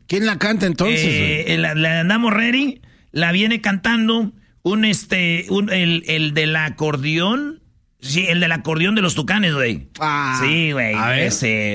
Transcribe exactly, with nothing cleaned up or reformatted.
¿Quién la canta entonces? Eh, la, la Andamos Ready la viene cantando un este un, el, el del acordeón. Sí, el del acordeón de los Tucanes, güey. Ah, sí, güey. a ver. Ese.